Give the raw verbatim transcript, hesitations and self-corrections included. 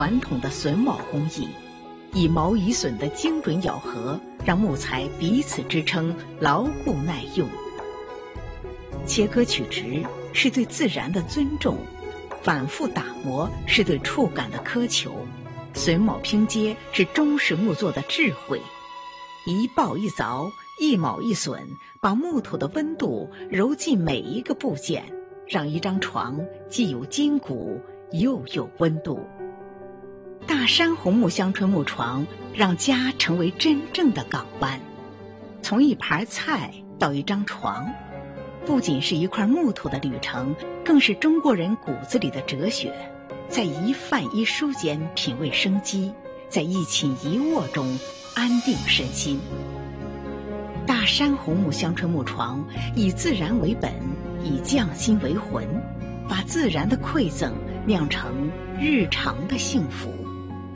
传统的榫卯工艺，以矛与榫的精准咬合，让木材彼此支撑，牢固耐用。切割取直是对自然的尊重，反复打磨是对触感的苛求，榫卯拼接是中式木作的智慧。一刨一凿，一铆一榫，把木头的温度揉进每一个部件，让一张床既有筋骨又有温度。大山红木乡村木床让家成为真正的港湾。从一盘菜到一张床，不仅是一块木头的旅程，更是中国人骨子里的哲学。在一饭一书间品味生机，在一寝一卧中安定身心。大山红木乡村木床以自然为本，以匠心为魂，把自然的馈赠酿成日常的幸福。